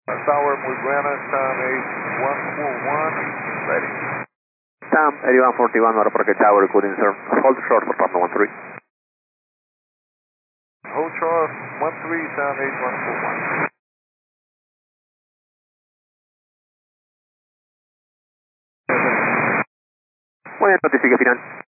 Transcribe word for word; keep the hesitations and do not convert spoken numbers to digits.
Tower, muy buena, Sam eight one four one, ready. Sam eight one four one, Aeroparque Tower, good insert. Hold short for Papa one three. Hold short, one three, Sam eight one four one. Muy bien, notifique final.